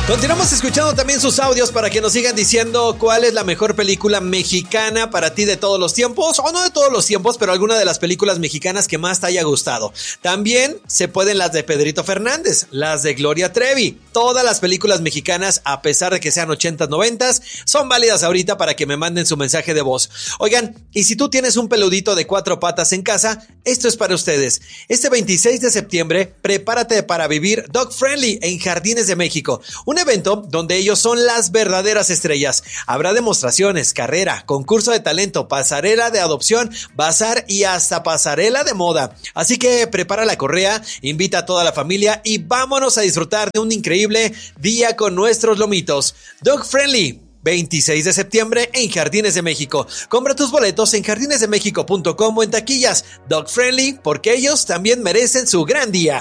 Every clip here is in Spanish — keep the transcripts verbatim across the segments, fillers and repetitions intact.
Continuamos escuchando también sus audios para que nos sigan diciendo cuál es la mejor película mexicana para ti de todos los tiempos, o no de todos los tiempos, pero alguna de las películas mexicanas que más te haya gustado. También se pueden las de Pedrito Fernández, las de Gloria Trevi. Todas las películas mexicanas, a pesar de que sean ochentas, noventas, son válidas ahorita para que me manden su mensaje de voz. Oigan, y si tú tienes un peludito de cuatro patas en casa, esto es para ustedes. Este veintiséis de septiembre, prepárate para vivir Dog Friendly en Jardines de México. Un evento donde ellos son las verdaderas estrellas. Habrá demostraciones, carrera, concurso de talento, pasarela de adopción, bazar y hasta pasarela de moda. Así que prepara la correa, invita a toda la familia y vámonos a disfrutar de un increíble día con nuestros lomitos. Dog Friendly, veintiséis de septiembre en Jardines de México. Compra tus boletos en jardines de méxico punto com o en taquillas. Dog Friendly, porque ellos también merecen su gran día.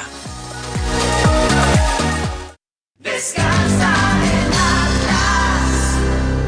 Descansa en Atlas.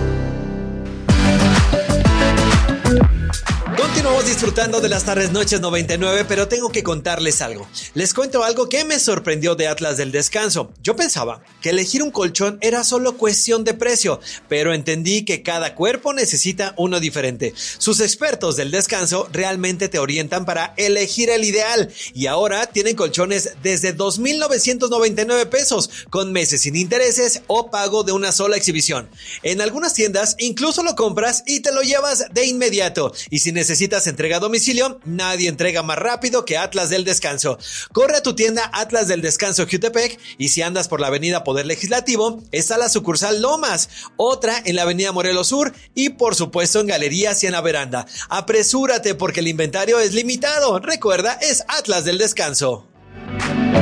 Continuamos disfrutando de las tardes noches noventa y nueve, pero tengo que contarles algo. Les cuento algo que me sorprendió de Atlas del Descanso. Yo pensaba que elegir un colchón era solo cuestión de precio, pero entendí que cada cuerpo necesita uno diferente. Sus expertos del descanso realmente te orientan para elegir el ideal, y ahora tienen colchones desde dos mil novecientos noventa y nueve pesos, con meses sin intereses o pago de una sola exhibición. En algunas tiendas incluso lo compras y te lo llevas de inmediato, y si necesitas entrega a domicilio, nadie entrega más rápido que Atlas del Descanso. Corre a tu tienda Atlas del Descanso Jutepec, y si andas por la avenida Poder Legislativo, está la sucursal Lomas, otra en la avenida Morelos Sur y por supuesto en Galerías y en la Veranda. Apresúrate porque el inventario es limitado. Recuerda, es Atlas del Descanso.